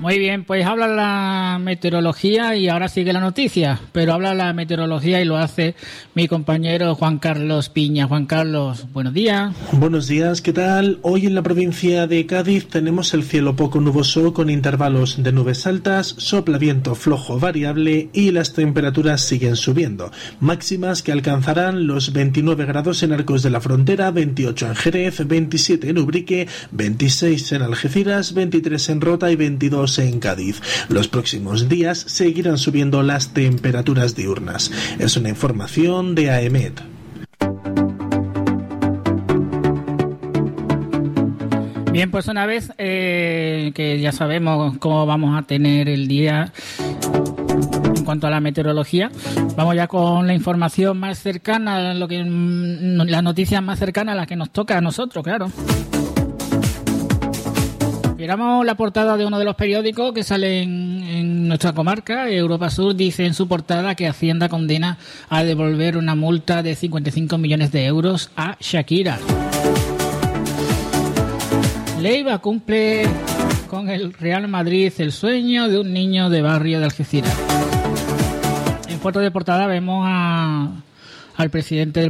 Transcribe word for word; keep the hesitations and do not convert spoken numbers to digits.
Muy bien, pues habla la meteorología y ahora sigue la noticia, pero habla la meteorología y lo hace mi compañero Juan Carlos Piña. Juan Carlos, buenos días. Buenos días, ¿qué tal? Hoy en la provincia de Cádiz tenemos el cielo poco nuboso con intervalos de nubes altas, sopla viento flojo variable y las temperaturas siguen subiendo. Máximas que alcanzarán los veintinueve grados en Arcos de la Frontera, veintiocho en Jerez, veintisiete en Ubrique, veintiséis en Algeciras, veintitrés en Rota y veintidós en Cádiz. Los próximos días seguirán subiendo las temperaturas diurnas. Es una información de AEMET. Bien, pues una vez eh, que ya sabemos cómo vamos a tener el día en cuanto a la meteorología, vamos ya con la información más cercana, lo que las noticias más cercanas a las que nos toca a nosotros, claro. Miramos la portada de uno de los periódicos que sale en, en nuestra comarca. Europa Sur dice en su portada que Hacienda condena a devolver una multa de cincuenta y cinco millones de euros a Shakira. Leiva cumple con el Real Madrid el sueño de un niño de barrio de Algeciras. En foto de portada vemos a, al presidente del